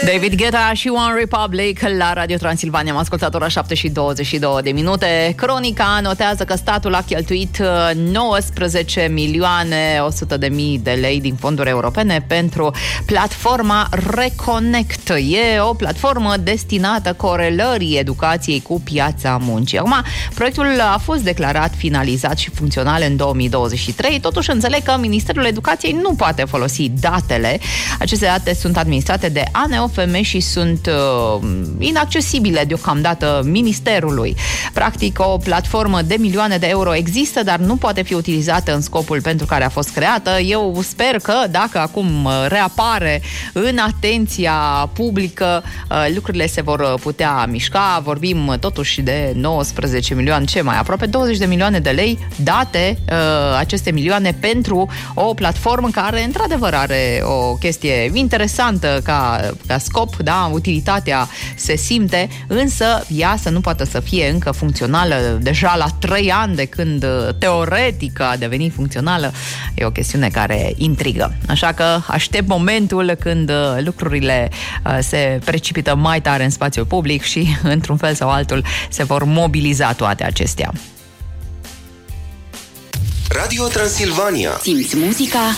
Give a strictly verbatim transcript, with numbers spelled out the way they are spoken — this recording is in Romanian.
David Guetta și One Republic la Radio Transilvania. Am ascultat ora șapte și douăzeci și două de minute. Cronica notează că statul a cheltuit nouăsprezece milioane o sută de mii de lei din fonduri europene pentru platforma Reconnect. E o platformă destinată corelării educației cu piața muncii. Acum, proiectul a fost declarat finalizat și funcțional în două mii douăzeci și trei. Totuși înțeleg că Ministerul Educației nu poate folosi datele. Aceste date sunt administrate de A N O F M și sunt uh, inaccesibile deocamdată Ministerului. Practic, o platformă de milioane de euro există, dar nu poate fi utilizată în scopul pentru care a fost creată. Eu sper că dacă acum reapare în atenția publică, uh, lucrurile se vor putea mișca. Vorbim totuși de nouăsprezece milioane, ce mai aproape douăzeci de milioane de lei date, uh, aceste milioane pentru o platformă care într-adevăr are o chestie interesantă ca, ca scop, da, utilitatea se simte, însă ea să nu poată să fie încă funcțională deja la trei ani de când teoretic a devenit funcțională, e o chestiune care intrigă. Așa că aștept momentul când lucrurile se precipită mai tare în spațiul public și, într-un fel sau altul, se vor mobiliza toate acestea. Radio Transilvania. Simți muzica